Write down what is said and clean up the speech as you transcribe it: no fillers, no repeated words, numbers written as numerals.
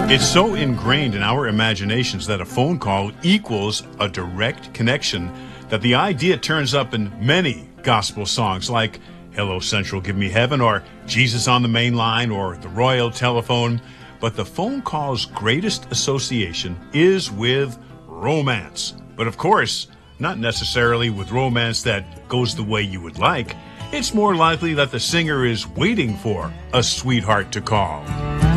It's so ingrained in our imaginations that a phone call equals a direct connection that the idea turns up in many gospel songs like Hello Central, Give Me Heaven, or Jesus on the Main Line, or The Royal Telephone. But the phone call's greatest association is with romance. But of course, not necessarily with romance that goes the way you would like. It's more likely that the singer is waiting for a sweetheart to call.